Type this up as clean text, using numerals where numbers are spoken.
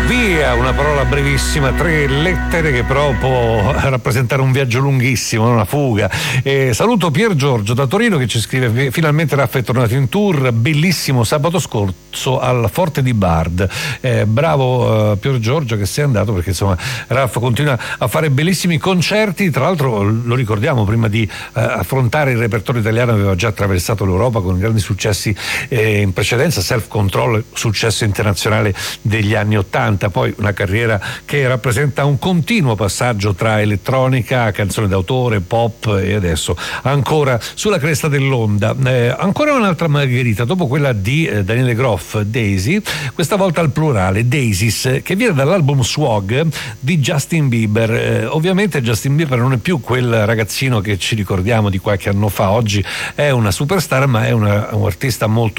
Via, una parola brevissima, 3 lettere che però può rappresentare un viaggio lunghissimo, una fuga. Saluto Pier Giorgio da Torino che ci scrive: finalmente Raffa è tornato in tour, bellissimo sabato scorso al Forte di Bard. Bravo Pier Giorgio che sei andato, perché insomma Raffa continua a fare bellissimi concerti. Tra l'altro lo ricordiamo, prima di affrontare il repertorio italiano aveva già attraversato l'Europa con grandi successi in precedenza, Self Control, successo internazionale degli anni '80. Poi una carriera che rappresenta un continuo passaggio tra elettronica, canzone d'autore, pop e adesso ancora sulla cresta dell'onda. Ancora un'altra Margherita, dopo quella di Daniele Groff, Daisy, questa volta al plurale, Daisies, che viene dall'album Swag di Justin Bieber. Ovviamente Justin Bieber non è più quel ragazzino che ci ricordiamo di qualche anno fa, oggi è una superstar, ma è un artista molto